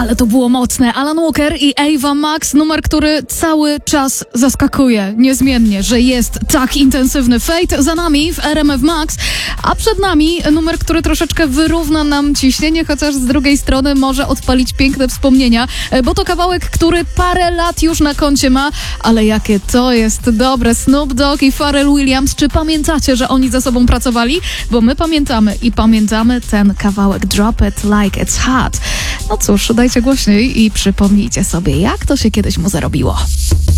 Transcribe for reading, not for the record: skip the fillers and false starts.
Ale to było mocne. Alan Walker i Ava Max, numer, który cały czas zaskakuje niezmiennie, że jest tak intensywny. Fate za nami w RMF Max, a przed nami numer, który troszeczkę wyrówna nam ciśnienie, chociaż z drugiej strony może odpalić piękne wspomnienia, bo to kawałek, który parę lat już na koncie ma, ale jakie to jest dobre. Snoop Dogg i Pharrell Williams, czy pamiętacie, że oni ze sobą pracowali? Bo my pamiętamy i pamiętamy ten kawałek Drop It Like It's Hot. No cóż, dajcie głośniej i przypomnijcie sobie, jak to się kiedyś mu zarobiło.